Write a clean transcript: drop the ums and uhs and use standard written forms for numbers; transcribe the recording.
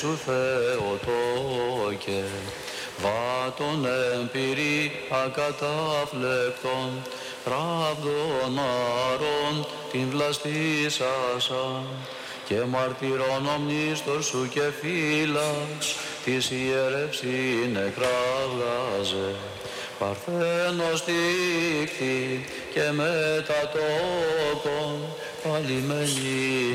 Σου Θεοτόκε, βάτων εμπειρή ακαταφλεκτών, ράβδων άρων την βλαστήσασα, και μαρτυρών ομνίστων σου και φύλας, της ιερευσήν εκράβγαζε, παρθένος δίκτυ και μετατόκον παλιμένη.